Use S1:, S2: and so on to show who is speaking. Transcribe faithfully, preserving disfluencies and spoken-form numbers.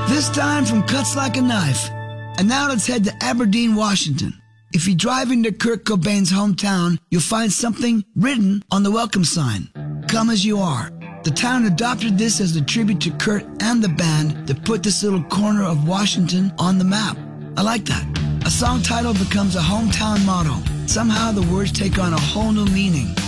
S1: This time from Cuts Like a Knife. And now let's head to Aberdeen, Washington. If you drive into Kurt Cobain's hometown, you'll find something written on the welcome sign. Come as you are. The town adopted this as a tribute to Kurt and the band that put this little corner of Washington on the map. I like that. A song title becomes a hometown motto. Somehow the words take on a whole new meaning.